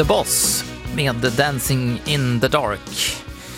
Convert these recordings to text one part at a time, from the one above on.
The Boss med Dancing in the Dark.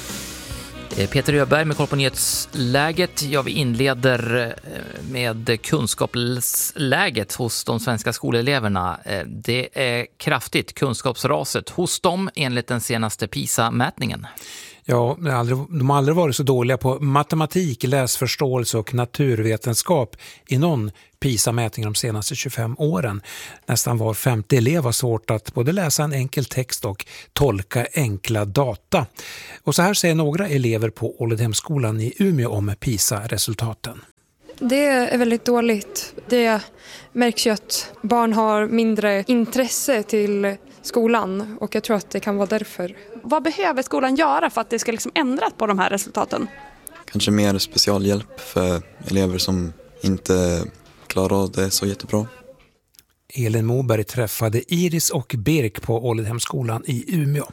Peter Öberg med koll på nyhetsläget. Ja, vi inleder med kunskapsläget hos de svenska skoleleverna. Det är kraftigt kunskapsraset hos dem enligt den senaste PISA-mätningen. Ja, de har aldrig varit så dåliga på matematik, läsförståelse och naturvetenskap i någon PISA-mätning de senaste 25 åren. Nästan var 50 elev har svårt att både läsa en enkel text och tolka enkla data. Och så här säger några elever på Ålidhemskolan i Umeå om PISA-resultaten. Det är väldigt dåligt. Det märks ju att barn har mindre intresse till skolan och jag tror att det kan vara därför. Vad behöver skolan göra för att det ska ändra på de här resultaten? Kanske mer specialhjälp för elever som inte klarar det så jättebra. Elin Moberg träffade Iris och Birk på Ålidhemskolan i Umeå.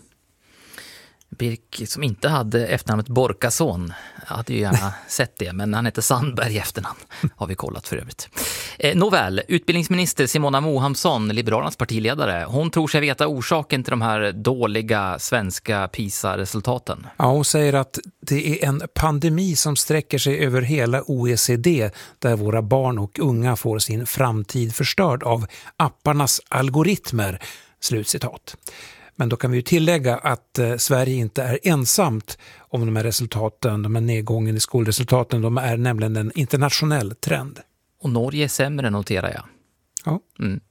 Birk som inte hade efternamnet Borkason. Jag hade ju gärna sett det, men han heter Sandberg i efternamn. Har vi kollat för övrigt. Nåväl, utbildningsminister Simona Mohamsson, Liberalernas partiledare, hon tror sig veta orsaken till de här dåliga svenska PISA-resultaten. Ja, hon säger att det är en pandemi som sträcker sig över hela OECD där våra barn och unga får sin framtid förstörd av apparnas algoritmer. Slutcitat. Men då kan vi ju tillägga att Sverige inte är ensamt om de här resultaten, de här nedgången i skolresultaten. De är nämligen en internationell trend. Och Norge är sämre, noterar jag. Ja. Mm.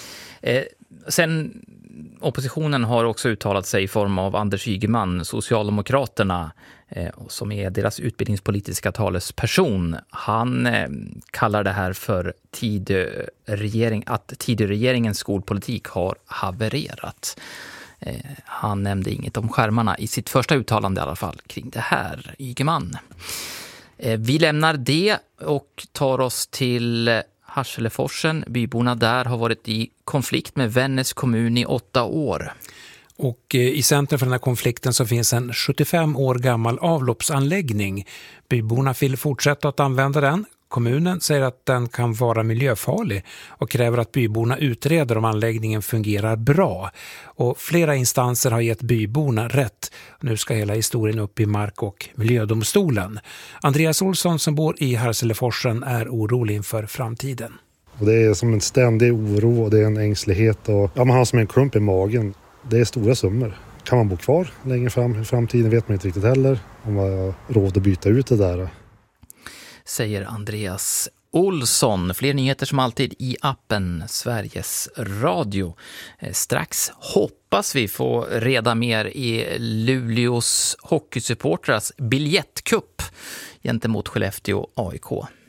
Sen oppositionen har också uttalat sig i form av Anders Ygeman, Socialdemokraterna, som är deras utbildningspolitiska talesperson. Han kallar det här för att Tidöregeringens skolpolitik har havererat. Han nämnde inget om skärmarna i sitt första uttalande i alla fall kring det här, Ygeman. Vi lämnar det och tar oss till Harseleforsen. Byborna där har varit i konflikt med Vännäs kommun i 8 år. Och i centrum för den här konflikten så finns en 75 år gammal avloppsanläggning. Byborna vill fortsätta att använda den. Kommunen säger att den kan vara miljöfarlig och kräver att byborna utreder om anläggningen fungerar bra. Och flera instanser har gett byborna rätt. Nu ska hela historien upp i Mark- och miljödomstolen. Andreas Olsson som bor i Harseleforsen är orolig inför framtiden. Och det är som en ständig oro och det är en ängslighet och man har som en klump i magen. Det är stora summor. Kan man bo kvar längre fram i framtiden vet man inte riktigt heller om man har råd att byta ut det där. Säger Andreas Olsson. Fler nyheter som alltid i appen Sveriges Radio. Strax hoppas vi få reda mer i Luleås hockeysupportrars biljettkupp gentemot Skellefteå AIK.